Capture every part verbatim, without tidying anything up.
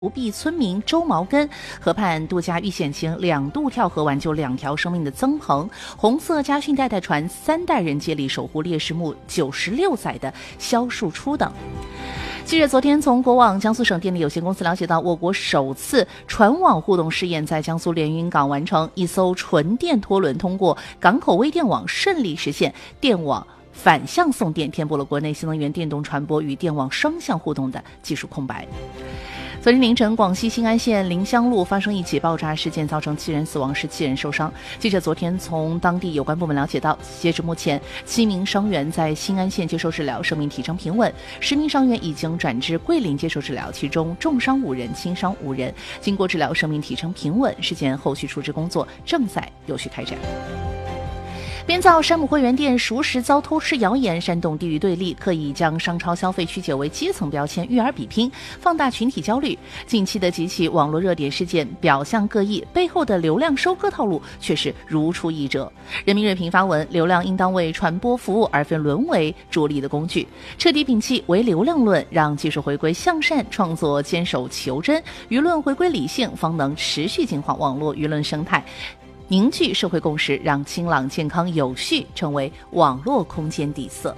湖壁村民周毛根，河畔度假遇险情，两度跳河挽救两条生命的曾鹏，红色家训代代传，三代人接力守护烈士墓九十六载的萧树初等。记者昨天从国网江苏省电力有限公司了解到，我国首次船网互动试验在江苏连云港完成，一艘纯电拖轮通过港口微电网顺利实现电网反向送电，填补了国内新能源电动传播与电网双向互动的技术空白。昨天凌晨，广西新安县临湘路发生一起爆炸事件，造成七人死亡，十七人受伤。记者昨天从当地有关部门了解到，截至目前，七名伤员在新安县接受治疗，生命体征平稳；十名伤员已经转至桂林接受治疗，其中重伤五人，轻伤五人。经过治疗，生命体征平稳。事件后续处置工作正在有序开展。编造山姆会员店熟食遭偷吃谣言，煽动地域对立，刻意将商超消费曲解为阶层标签，育儿比拼，放大群体焦虑。近期的几起网络热点事件表象各异，背后的流量收割套路却是如出一辙。人民日评发文：流量应当为传播服务，而非沦为逐利的工具。彻底摒弃唯流量论，让技术回归向善，创作坚守求真，舆论回归理性，方能持续净化网络舆论生态，凝聚社会共识，让清朗、健康、有序成为网络空间底色。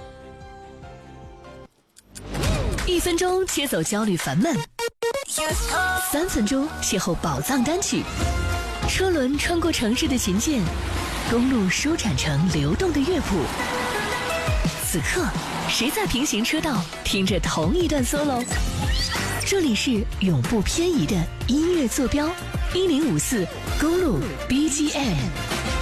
一分钟切走焦虑烦闷，三分钟邂逅宝藏单曲。车轮穿过城市的琴键，公路舒展成流动的乐谱。此刻，谁在平行车道听着同一段 solo？ 这里是永不偏移的音乐坐标，一零五四公路 B G M。